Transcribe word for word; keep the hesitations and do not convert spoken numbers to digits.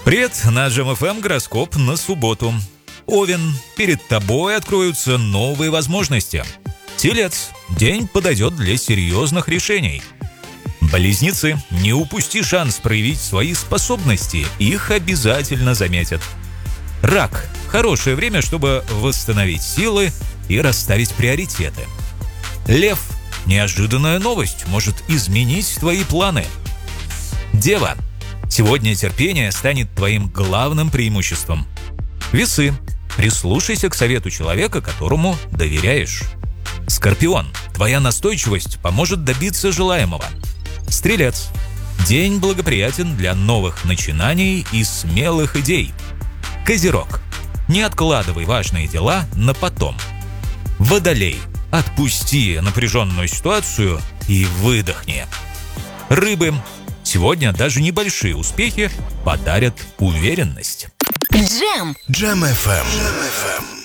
Привет, на Джем эф эм гороскоп на субботу. Овен, перед тобой откроются новые возможности. Телец, день подойдет для серьезных решений. Близнецы, не упусти шанс проявить свои способности, их обязательно заметят. Рак, хорошее время, чтобы восстановить силы и расставить приоритеты. Лев, неожиданная новость может изменить твои планы. Дева, сегодня терпение станет твоим главным преимуществом. Весы, прислушайся к совету человека, которому доверяешь. Скорпион, твоя настойчивость поможет добиться желаемого. Стрелец, день благоприятен для новых начинаний и смелых идей. Козерог, не откладывай важные дела на потом. Водолей, отпусти напряженную ситуацию и выдохни. Рыбы, сегодня даже небольшие успехи подарят уверенность. Джем. Джем эф эм.